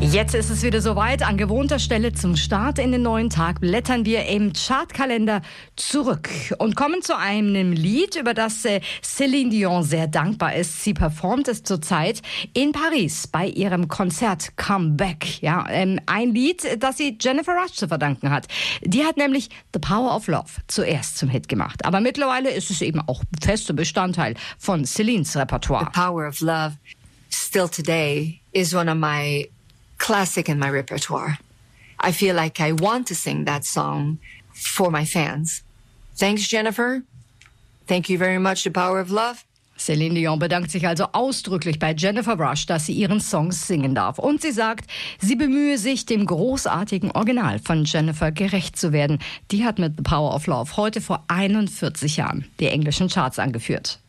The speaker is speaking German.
Jetzt ist es wieder soweit. An gewohnter Stelle zum Start in den neuen Tag blättern wir im Chartkalender zurück und kommen zu einem Lied, über das Céline Dion sehr dankbar ist. Sie performt es zurzeit in Paris bei ihrem Konzert Comeback. Ja, ein Lied, das sie Jennifer Rush zu verdanken hat. Die hat nämlich The Power of Love zuerst zum Hit gemacht. Aber mittlerweile ist es eben auch fester Bestandteil von Célines Repertoire. The Power of Love still today is one of my classic in my repertoire. I feel like I want to sing that song for my fans. Thanks, Jennifer. Thank you very much, The Power of Love. Céline Dion bedankt sich also ausdrücklich bei Jennifer Rush, dass sie ihren Song singen darf. Und sie sagt, sie bemühe sich, dem großartigen Original von Jennifer gerecht zu werden. Die hat mit The Power of Love heute vor 41 Jahren die englischen Charts angeführt.